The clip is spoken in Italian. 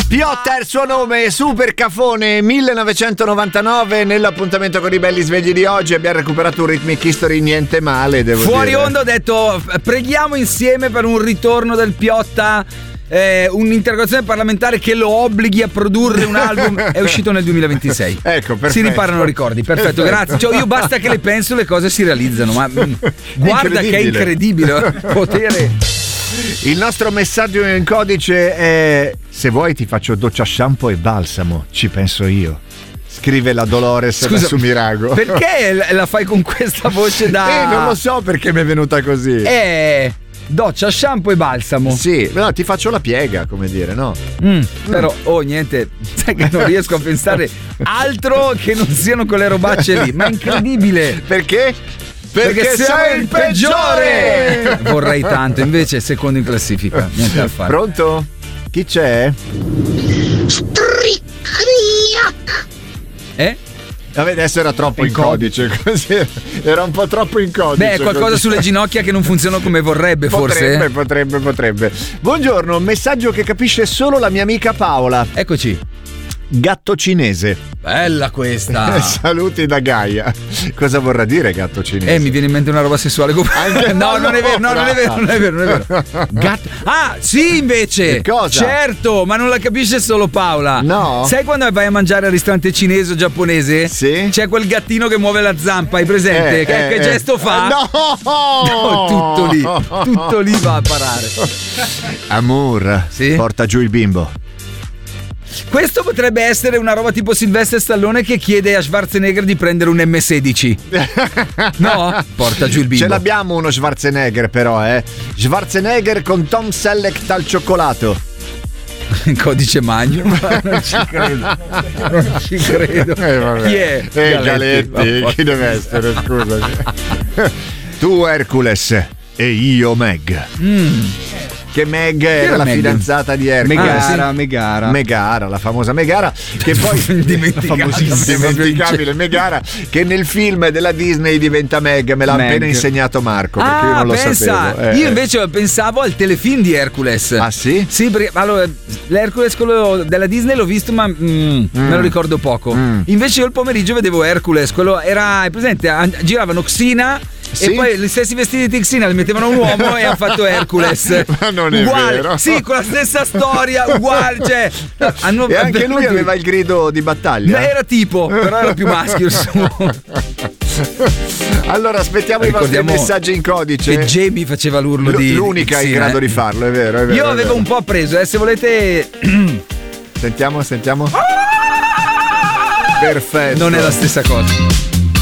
Piotta è il suo nome, Super Cafone 1999. Nell'appuntamento con i belli svegli di oggi abbiamo recuperato un Rhythmic History niente male, devo Fuori dire. onda ho detto preghiamo insieme per un ritorno del Piotta, un'interrogazione parlamentare che lo obblighi a produrre un album. È uscito nel 2026. Ecco, perfetto. Si riparano ricordi, perfetto, grazie. Cioè, io basta che le penso, le cose si realizzano, ma guarda che è incredibile potere. Il nostro messaggio in codice è: se vuoi ti faccio doccia, shampoo e balsamo, ci penso io. Scrive la Dolores da Sumirago. Perché la fai con questa voce da... non lo so perché mi è venuta così. Doccia, shampoo e balsamo. Sì, no, ti faccio la piega, come dire, no? Però, niente, sai che non riesco a pensare altro che non siano quelle robacce lì. Ma è incredibile. Perché? Perché sei il peggiore! Vorrei tanto, invece è secondo in classifica. Niente da fare. Pronto? Chi c'è? Vabbè, adesso era troppo in codice, così era un po' troppo in codice. Beh, qualcosa così. sulle ginocchia che non funziona come vorrebbe, forse. Potrebbe. Buongiorno, messaggio che capisce solo la mia amica Paola. Eccoci. Gatto cinese. Bella questa. Saluti da Gaia. Cosa vorrà dire gatto cinese? Mi viene in mente una roba sessuale. No, non è vero. Gatto. Ah, sì, invece. Che cosa? Certo, ma non la capisce solo Paola. No. Sai quando vai a mangiare al ristorante cinese o giapponese? Sì. C'è quel gattino che muove la zampa, hai presente? Che gesto fa? No, tutto lì va a parare. Amor, sì? Porta giù il bimbo. Questo potrebbe essere una roba tipo Sylvester Stallone che chiede a Schwarzenegger di prendere un M16. No? Porta giù il bimbo. Ce l'abbiamo uno Schwarzenegger però, Schwarzenegger con Tom Selleck al cioccolato. Codice Magnum. Non ci credo. Chi è? Galetti. Chi deve essere, scusa. Tu Hercules e io Meg. Che Meg era la fidanzata di Hercules. Megara, la famosa Megara, che poi indimenticabile Megara, che nel film della Disney diventa Meg. Me l'ha appena insegnato Marco, perché io non lo sapevo. Io invece pensavo al telefilm di Hercules. Ah sì? Sì, perché allora l'Hercules, quello della Disney, l'ho visto ma me lo ricordo poco. Invece io il pomeriggio vedevo Hercules, quello era, è presente, giravano Xena. Sì? E poi gli stessi vestiti di Xena li mettevano un uomo e ha fatto Hercules. Ma non è uguale, vero. sì, con la stessa storia, uguale, cioè, e anche lui aveva il grido di battaglia. Era tipo, però era più maschio il suo. Allora aspettiamo i vostri messaggi in codice. E Jamie faceva l'urlo di l'unica Xena, in grado di farlo, è vero. Io avevo un po' appreso, se volete. Sentiamo. Perfetto. Non è la stessa cosa.